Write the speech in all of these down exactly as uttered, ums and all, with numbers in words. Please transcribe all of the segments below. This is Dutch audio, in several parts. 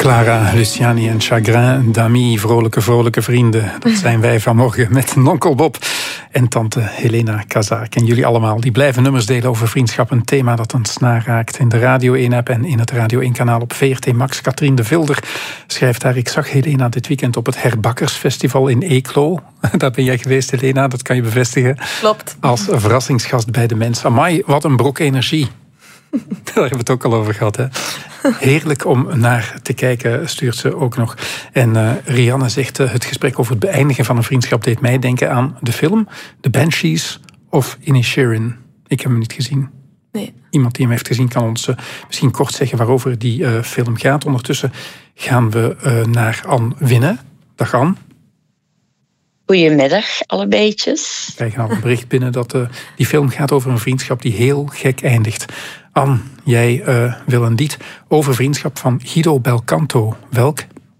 Clara Luciani en Chagrin d'Ami, vrolijke, vrolijke vrienden. Dat zijn wij vanmorgen met nonkel Bob en tante Helena Kazaak. En jullie allemaal, die blijven nummers delen over vriendschap. Een thema dat een snaar raakt in de Radio één-app en in het Radio één-kanaal op V R T Max. Katrien de Vilder schrijft daar: ik zag Helena dit weekend op het Herbakkersfestival in Eeklo. Daar ben jij geweest, Helena, dat kan je bevestigen. Klopt. Als verrassingsgast bij de mensen. Amai, wat een brok energie. Daar hebben we het ook al over gehad, hè. Heerlijk om naar te kijken, stuurt ze ook nog. En uh, Rianne zegt, uh, het gesprek over het beëindigen van een vriendschap deed mij denken aan de film The Banshees of Inisherin. Ik heb hem niet gezien. Nee. Iemand die hem heeft gezien kan ons uh, misschien kort zeggen waarover die uh, film gaat. Ondertussen gaan we uh, naar Anne Winne. Dag Anne. Goedemiddag, allebeetjes. We krijgen al een bericht binnen dat uh, die film gaat over een vriendschap die heel gek eindigt. Anne, jij uh, wil een lied over vriendschap van Guido Belcanto. Welk?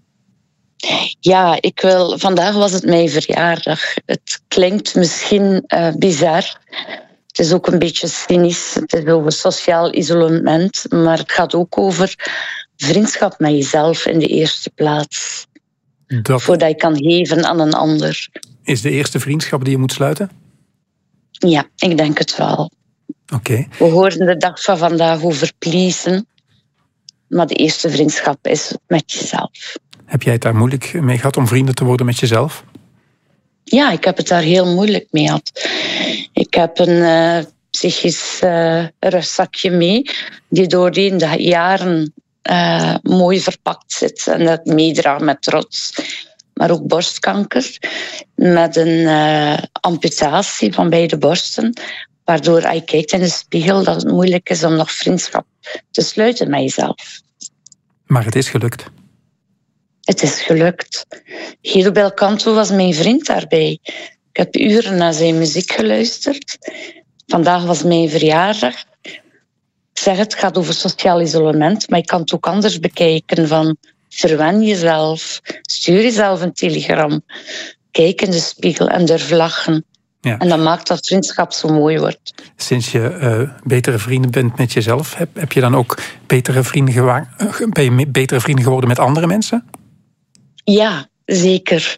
Ja, ik wil... Vandaag was het mijn verjaardag. Het klinkt misschien uh, bizar. Het is ook een beetje cynisch. Het is over sociaal isolement. Maar het gaat ook over vriendschap met jezelf in de eerste plaats. Dat voordat je kan geven aan een ander. Is de eerste vriendschap die je moet sluiten? Ja, ik denk het wel. Oké. Okay. We hoorden de dag van vandaag over pleasen. Maar de eerste vriendschap is met jezelf. Heb jij het daar moeilijk mee gehad om vrienden te worden met jezelf? Ja, ik heb het daar heel moeilijk mee gehad. Ik heb een uh, psychisch uh, rugzakje mee, die door de jaren uh, mooi verpakt zit. En dat meedraagt met trots. Maar ook borstkanker. Met een uh, amputatie van beide borsten. Waardoor als je kijkt in de spiegel dat het moeilijk is om nog vriendschap te sluiten met jezelf. Maar het is gelukt. Het is gelukt. Guido Belcanto was mijn vriend daarbij. Ik heb uren naar zijn muziek geluisterd. Vandaag was mijn verjaardag. Ik zeg, het gaat over sociaal isolement, maar je kan het ook anders bekijken van verwen jezelf, stuur jezelf een telegram, kijk in de spiegel en durf lachen. Ja. En dat maakt dat vriendschap zo mooi wordt. Sinds je uh, betere vrienden bent met jezelf, heb, heb je dan ook betere vrienden, gewa- ben je betere vrienden geworden met andere mensen? Ja, zeker.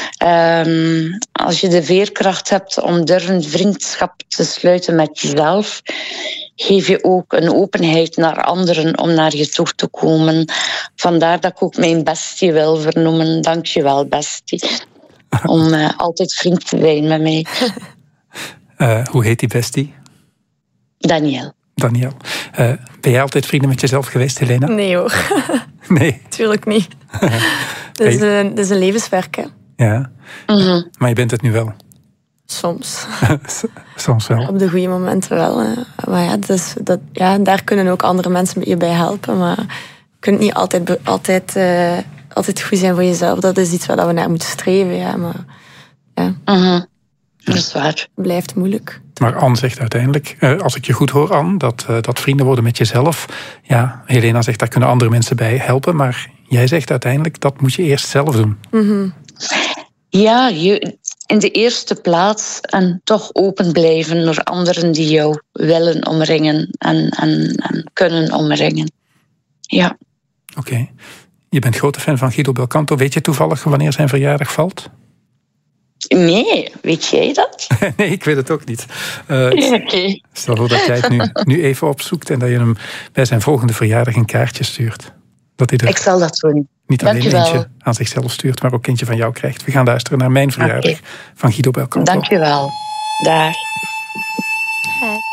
Um, als je de veerkracht hebt om durven vriendschap te sluiten met jezelf, geef je ook een openheid naar anderen om naar je toe te komen. Vandaar dat ik ook mijn bestie wil vernoemen. Dank je wel, bestie. Om uh, altijd vriend te zijn met mij. Uh, hoe heet die bestie? Daniel. Daniel. Uh, ben jij altijd vrienden met jezelf geweest, Helena? Nee hoor. Nee? Tuurlijk niet. Dat is, een, dat is een levenswerk, hè. Ja. Mm-hmm. Maar je bent het nu wel? Soms. Soms wel. Op de goede momenten wel. Hè. Maar ja, dus dat, ja, daar kunnen ook andere mensen je bij helpen. Maar je kunt niet altijd, altijd, uh, altijd goed zijn voor jezelf. Dat is iets waar we naar moeten streven. Ja. Maar ja. Mm-hmm. Dat is waar. Het blijft moeilijk. Maar Anne zegt uiteindelijk, als ik je goed hoor, Anne, dat, dat vrienden worden met jezelf. Ja, Helena zegt, daar kunnen andere mensen bij helpen. Maar jij zegt uiteindelijk, dat moet je eerst zelf doen. Mm-hmm. Ja, je, in de eerste plaats en toch open blijven naar anderen die jou willen omringen en, en, en kunnen omringen. Ja. Oké. Okay. Je bent grote fan van Guido Belcanto. Weet je toevallig wanneer zijn verjaardag valt? Nee, weet jij dat? Nee, ik weet het ook niet. Uh, okay. Stel voor dat jij het nu, nu even opzoekt en dat je hem bij zijn volgende verjaardag een kaartje stuurt. Dat hij er ik zal dat doen. Niet Dank alleen eentje aan zichzelf stuurt, maar ook eentje van jou krijgt. We gaan luisteren naar mijn verjaardag okay. van Guido Belcanto. Dank je wel. Daar. Hi.